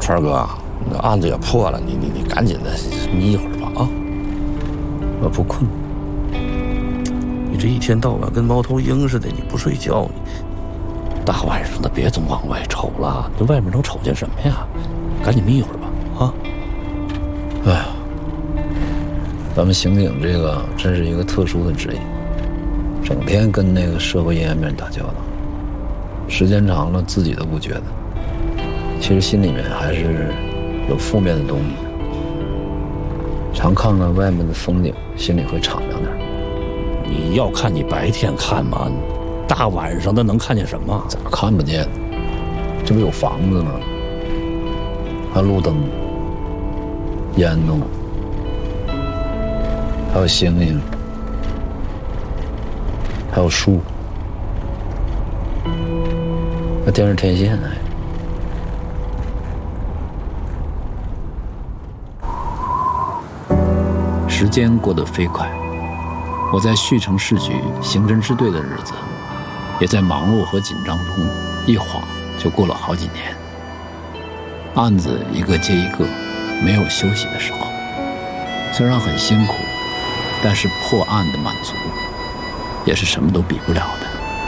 川哥，那案子也破了，你赶紧的眯一会儿吧啊！ 我不困。 你这一天到晚跟猫头鹰似的，你不睡觉，大晚上的别总往外瞅了，这外面能瞅见什么呀？赶紧眯一会儿吧啊！ 哎呀，咱们刑警这个真是一个特殊的职业，整天跟那个社会阴暗面打交道，时间长了自己都不觉得，其实心里面还是有负面的东西。常看看外面的风景，心里会敞亮点。 你要看你白天看吗？大晚上的能看见什么？ 咋看不见？这不有房子吗？还有路灯、烟囱，还有星星，还有树，还电视天线呢。时间过得飞快，我在旭城市局刑侦支队的日子，也在忙碌和紧张中一晃就过了好几年。案子一个接一个，没有休息的时候。虽然很辛苦，但是破案的满足也是什么都比不了的。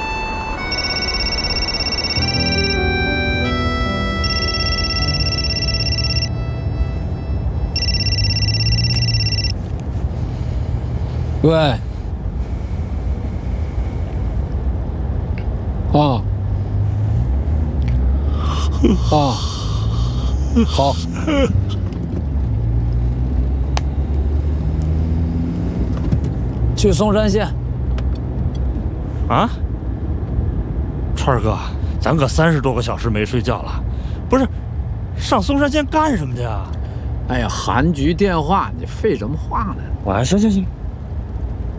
喂，啊，好。去松山县。 啊，川哥，咱可30多个小时没睡觉了，不是，上松山县干什么去啊？ 哎呀，韩局电话，你废什么话呢？ 行，